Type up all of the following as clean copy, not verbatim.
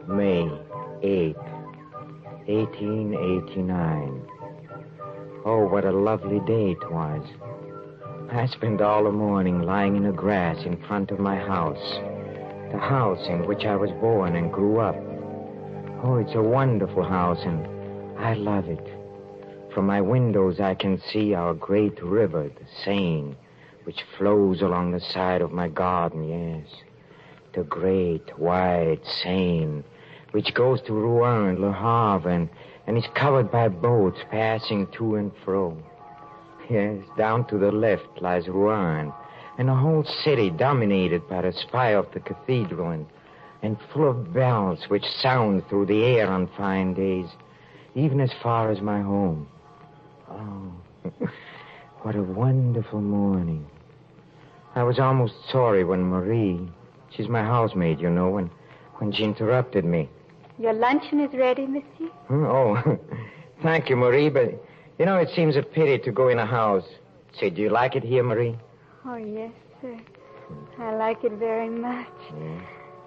May 8th, 1889. Oh, what a lovely day it was. I spent all the morning lying in the grass in front of my house, the house in which I was born and grew up. Oh, it's a wonderful house, and I love it. From my windows, I can see our great river, the Seine, which flows along the side of my garden, yes. The great, wide Seine, which goes to Rouen and Le Havre and is covered by boats passing to and fro. Yes, down to the left lies Rouen, and the whole city dominated by the spire of the cathedral and full of bells which sound through the air on fine days, even as far as my home. Oh, what a wonderful morning. I was almost sorry when Marie, she's my housemaid, you know, when she interrupted me. Your luncheon is ready, monsieur? Oh, thank you, Marie, but, you know, it seems a pity to go in a house. Say, do you like it here, Marie? Oh, yes, sir. I like it very much. Yeah.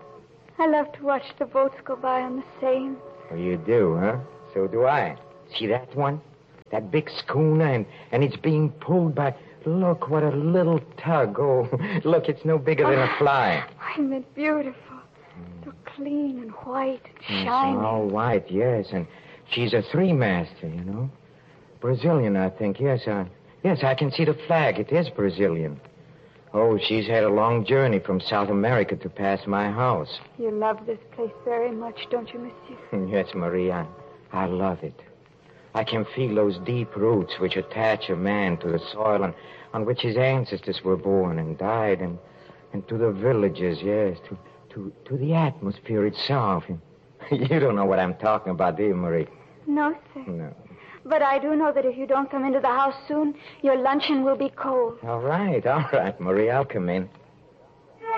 I love to watch the boats go by on the Seine. Oh, you do, huh? So do I. See that one? That big schooner, and it's being pulled by... Look, what a little tug. Oh, look, it's no bigger than a fly. Isn't it beautiful? So clean and white and shiny. It's all white, yes, and she's a three-master, you know. Brazilian, I think, yes. Yes, I can see the flag. It is Brazilian. Oh, she's had a long journey from South America to pass my house. You love this place very much, don't you, monsieur? Yes, Maria, I love it. I can feel those deep roots which attach a man to the soil on which his ancestors were born and died, and to the villages, yes, to the atmosphere itself. You don't know what I'm talking about, do you, Marie? No, sir. No. But I do know that if you don't come into the house soon, your luncheon will be cold. All right, Marie, I'll come in.